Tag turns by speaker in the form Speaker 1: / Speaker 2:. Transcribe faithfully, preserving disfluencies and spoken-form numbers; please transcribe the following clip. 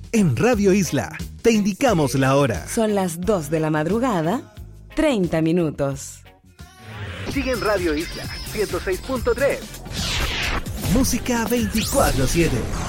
Speaker 1: En Radio Isla, te indicamos la hora.
Speaker 2: Son las dos de la madrugada, treinta minutos.
Speaker 1: Sigue en Radio Isla, ciento seis punto tres. Música veinticuatro siete.